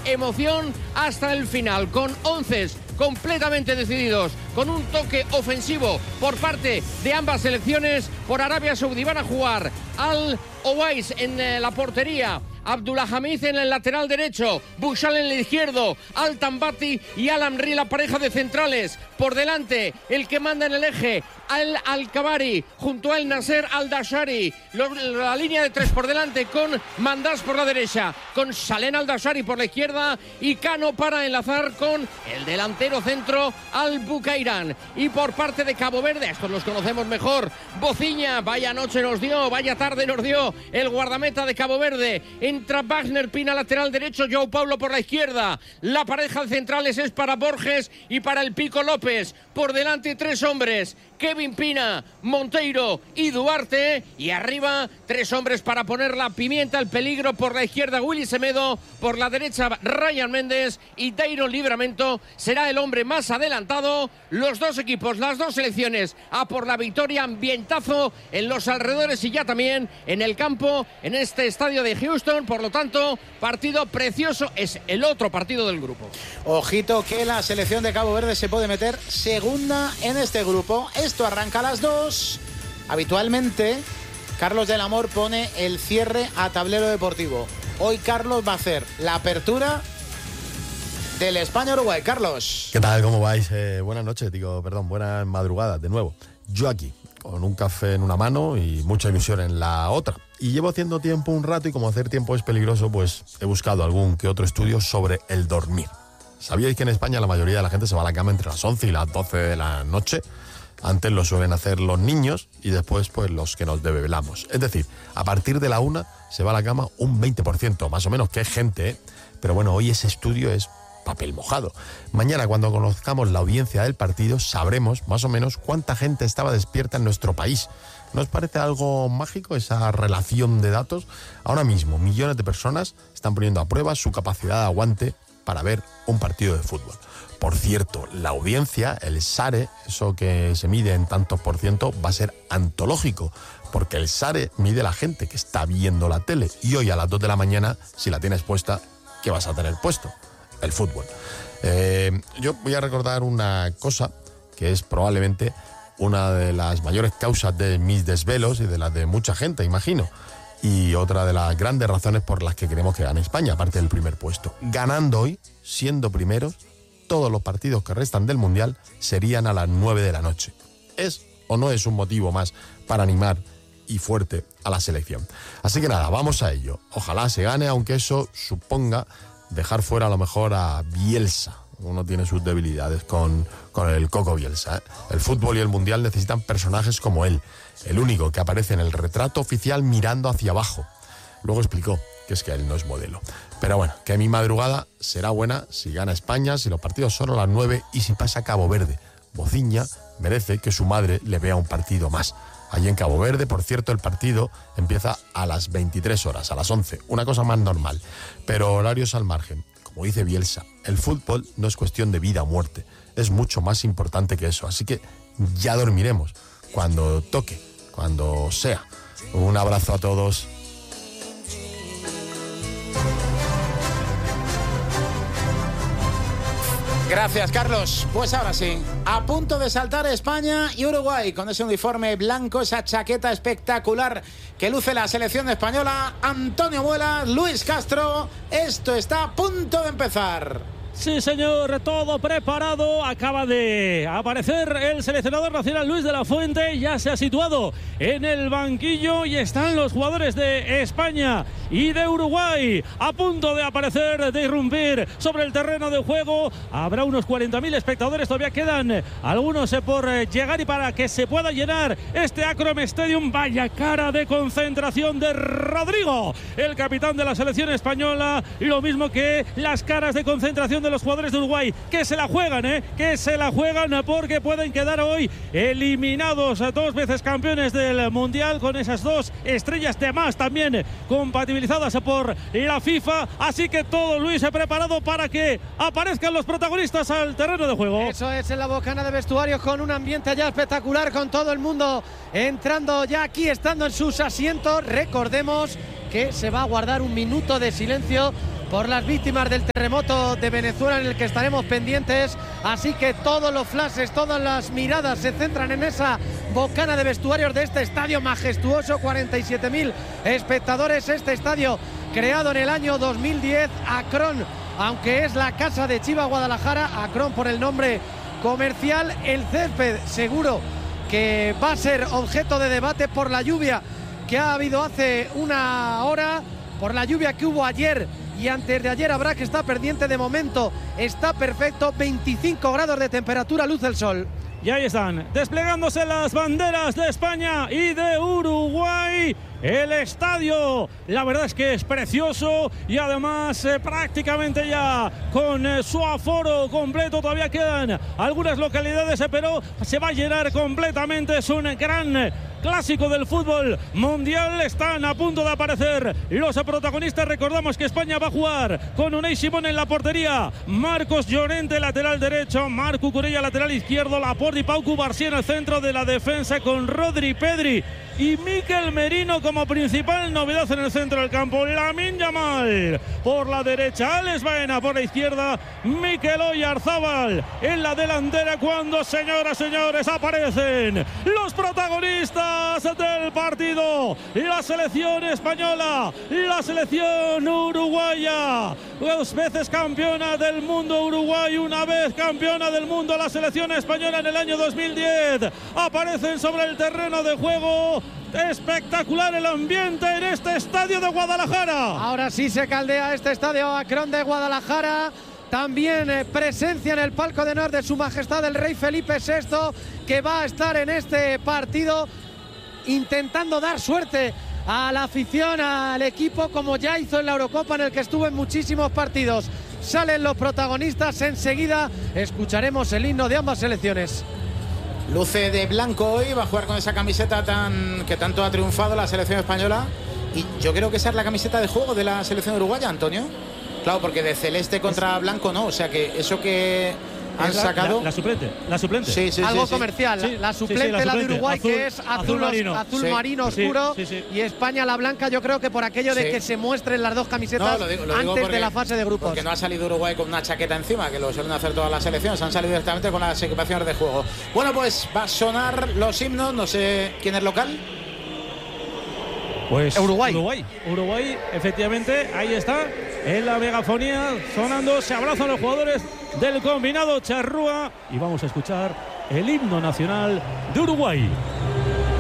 emoción hasta el final, con 11 completamente decididos, con un toque ofensivo por parte de ambas selecciones. Por Arabia Saudí van a jugar Al-Owais en la portería, Abdullah Hamid en el lateral derecho, Bushal en el izquierdo, Al-Tambati y Al-Amri, la pareja de centrales. Por delante, el que manda en el eje, Al-Kabari, junto a El Nasser Al-Dashari. La línea de tres por delante, con Mandás por la derecha, con Salem Al-Dashari por la izquierda y Cano para enlazar con el delantero centro Al-Bukairan. Y por parte de Cabo Verde, estos los conocemos mejor, Bociña, vaya noche nos dio, vaya tarde nos dio el guardameta de Cabo Verde. Entra Wagner Pina, lateral derecho, João Paulo por la izquierda. La pareja de centrales es para Borges y para el Pico López. Por delante 3 hombres, Kevin Pina, Monteiro y Duarte. Y arriba 3 hombres para poner la pimienta al peligro. Por la izquierda Willy Semedo, por la derecha Ryan Méndez y Dairon Livramento será el hombre más adelantado. Los dos equipos, las dos selecciones a por la victoria, ambientazo en los alrededores y ya también en el campo, en este estadio de Houston. Por lo tanto, partido precioso, es el otro partido del grupo. Ojito que la selección de Cabo Verde se puede meter segunda en este grupo. Esto arranca a las 2. Habitualmente Carlos del Amor pone el cierre a Tablero Deportivo. Hoy Carlos va a hacer la apertura del España-Uruguay. Carlos, ¿qué tal? ¿Cómo vais? Buenas noches, buenas madrugadas de nuevo. Yo aquí, con un café en una mano y mucha ilusión en la otra. Y llevo haciendo tiempo un rato, y como hacer tiempo es peligroso, pues he buscado algún que otro estudio sobre el dormir. ¿Sabíais que en España la mayoría de la gente se va a la cama entre las 11 y las 12 de la noche? Antes lo suelen hacer los niños y después pues los que nos desvelamos. Es decir, a partir de la 1 se va a la cama un 20%, más o menos, que es gente, ¿eh? Pero bueno, hoy ese estudio es papel mojado. Mañana, cuando conozcamos la audiencia del partido, sabremos más o menos cuánta gente estaba despierta en nuestro país. ¿No os parece algo mágico esa relación de datos? Ahora mismo, millones de personas están poniendo a prueba su capacidad de aguante para ver un partido de fútbol. Por cierto, la audiencia, el SARE, eso que se mide en tantos por ciento, va a ser antológico, porque el SARE mide la gente que está viendo la tele. Y hoy a las 2 de la mañana, si la tienes puesta, ¿qué vas a tener puesto? El fútbol. Yo voy a recordar una cosa que es probablemente una de las mayores causas de mis desvelos y de las de mucha gente, imagino. Y otra de las grandes razones por las que queremos que gane España, aparte del primer puesto. Ganando hoy, siendo primeros, todos los partidos que restan del Mundial serían a las 9 de la noche. ¿Es o no es un motivo más para animar y fuerte a la selección? Así que nada, vamos a ello. Ojalá se gane, aunque eso suponga dejar fuera a lo mejor a Bielsa. Uno tiene sus debilidades con el Coco Bielsa, ¿eh? El fútbol y el Mundial necesitan personajes como él, el único que aparece en el retrato oficial mirando hacia abajo. Luego explicó que es que él no es modelo. Pero bueno, que mi madrugada será buena si gana España, si los partidos son a las 9 y si pasa Cabo Verde. Bociña merece que su madre le vea un partido más. Allí en Cabo Verde, por cierto, el partido empieza a las 23 horas, a las 11, una cosa más normal. Pero horarios al margen. Como dice Bielsa, el fútbol no es cuestión de vida o muerte, es mucho más importante que eso. Así que ya dormiremos cuando toque, cuando sea. Un abrazo a todos. gracias Carlos. Pues ahora sí, a punto de saltar España y Uruguay con ese uniforme blanco, esa chaqueta espectacular que luce la selección española. Antonio Muelas, Luis Castro, esto está a punto de empezar. Sí, señor, todo preparado. Acaba de aparecer el seleccionador nacional Luis de la Fuente. Ya se ha situado en el banquillo y están los jugadores de España y de Uruguay a punto de aparecer, de irrumpir sobre el terreno de juego. Habrá unos 40.000 espectadores. Todavía quedan algunos por llegar y para que se pueda llenar este Akron Stadium. Vaya cara de concentración de Rodrigo, el capitán de la selección española. Y lo mismo que las caras de concentración de los jugadores de Uruguay, que se la juegan, que se la juegan porque pueden quedar hoy eliminados, 2 veces campeones del Mundial, con esas 2 estrellas de más también compatibilizadas por la FIFA. Así que todo, Luis, preparado para que aparezcan los protagonistas al terreno de juego. Eso es, en la bocana de vestuarios, con un ambiente ya espectacular, con todo el mundo entrando ya aquí, estando en sus asientos. Recordemos que se va a guardar un minuto de silencio por las víctimas del terremoto de Venezuela, en el que estaremos pendientes. Así que todos los flashes, todas las miradas se centran en esa bocana de vestuarios de este estadio majestuoso, 47.000 espectadores. Este estadio creado en el año 2010, Akron, aunque es la casa de Chivas Guadalajara, Akron por el nombre comercial. El césped seguro que va a ser objeto de debate por la lluvia que ha habido hace una hora, por la lluvia que hubo ayer y antes de ayer. Habrá que estar pendiente. De momento está perfecto, 25 grados de temperatura, luce el sol. Y ahí están, desplegándose las banderas de España y de Uruguay. El estadio, la verdad es que es precioso y además prácticamente ya con su aforo completo. Todavía quedan algunas localidades, pero se va a llenar completamente. Es un gran clásico del fútbol mundial. Están a punto de aparecer los protagonistas. Recordamos que España va a jugar con Unai Simón en la portería, Marcos Llorente lateral derecho, Marco Curella lateral izquierdo, Laporte y Pau Cubarsí en el centro de la defensa, con Rodri, Pedri y Mikel Merino como principal novedad en el centro del campo. Lamine Yamal por la derecha, Alex Baena por la izquierda, Mikel Oyarzabal en la delantera, cuando, señoras y señores, aparecen los protagonistas del partido: la selección española, la selección uruguaya. 2 veces campeona del mundo Uruguay, 1 vez campeona del mundo la selección española en el año 2010. Aparecen sobre el terreno de juego. Espectacular el ambiente en este estadio de Guadalajara. Ahora sí se caldea este estadio Akron de Guadalajara. También presencia en el palco de honor de Su Majestad el Rey Felipe VI, que va a estar en este partido intentando dar suerte a la afición, al equipo, como ya hizo en la Eurocopa, en el que estuvo en muchísimos partidos. Salen los protagonistas, enseguida escucharemos el himno de ambas selecciones. Luce de blanco hoy, va a jugar con esa camiseta que tanto ha triunfado la selección española, y yo creo que esa es la camiseta de juego de la selección uruguaya, Antonio. Claro, porque de celeste contra blanco no, o sea que eso que han sacado... La suplente. Sí, algo comercial. Sí, la suplente, la de Uruguay, azul, que es azul marino oscuro, y España la blanca. Yo creo que por aquello de que se muestren las dos camisetas antes de la fase de grupos. Porque no ha salido Uruguay con una chaqueta encima, que lo suelen hacer todas las selecciones. Han salido directamente con las equipaciones de juego. Bueno, pues va a sonar los himnos. No sé quién es local. Pues Uruguay, efectivamente, ahí está, en la megafonía sonando, se abrazan los jugadores del combinado charrúa y vamos a escuchar el himno nacional de Uruguay.